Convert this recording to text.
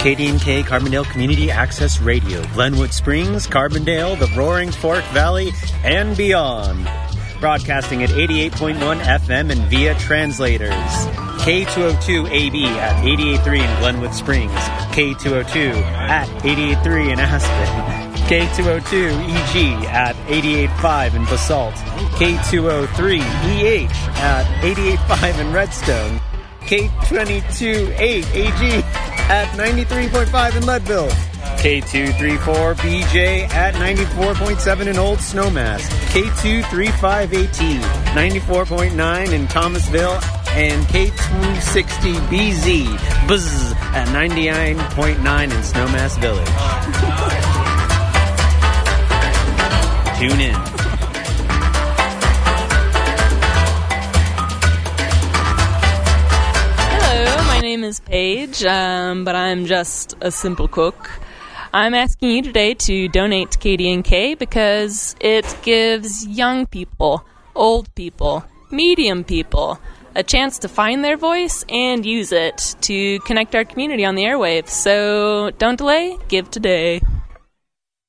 KDNK Carbondale Community Access Radio, Glenwood Springs, Carbondale, the Roaring Fork Valley, and beyond. Broadcasting at 88.1 FM and via translators. K202AB at 88.3 in Glenwood Springs, K202 at 88.3 in Aspen, K202EG at 88.5 in Basalt, K203EH at 88.5 in Redstone, K22-8AG at 93.5 in Leadville, K234BJ at 94.7 in Old Snowmass, K235AT 94.9 in Thomasville, and K260BZ buzz at 99.9 in Snowmass Village. Tune in. Hello, my name is Paige, but I'm just a simple cook. I'm asking you today to donate to KDNK because it gives young people, old people, medium people a chance to find their voice and use it to connect our community on the airwaves. So don't delay, give today.